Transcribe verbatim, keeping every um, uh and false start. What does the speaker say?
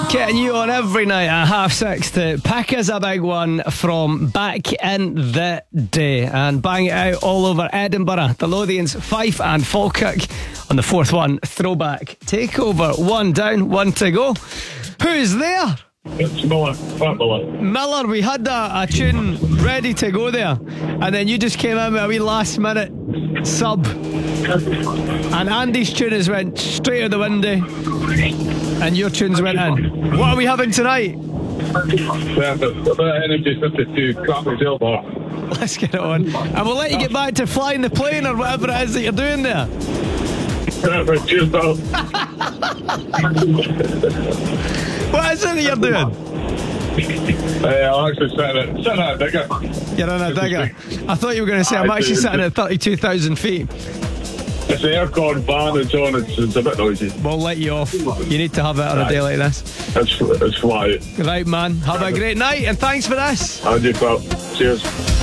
Getting you on every night at half six to pick us a big one from back in the day and bang it out all over Edinburgh, the Lothians, Fife and Falkirk on the fourth one. Throwback takeover. One down, one to go. Who's there? It's Miller, Pat Miller. Miller, we had a, a tune ready to go there, and then you just came in with a wee last minute sub, and Andy's tune has went straight out the window, and your tunes went in. What are we having tonight? Perfect. About Energy fifty-two, Clapham Jail Bar. Let's get it on, and we'll let you get back to flying the plane or whatever it is that you're doing there. Perfect, cheers, pal. What is it that you're doing? Uh, I'm actually sitting at, sitting at a digger. You're in a digger. I thought you were going to say I'm actually sitting at thirty-two thousand feet. It's the aircon van and so on, it's, it's a bit noisy. We'll let you off. You need to have it on a day like this. It's, it's flat. Right, man. Have a great night and thanks for this. How'd you feel? Cheers.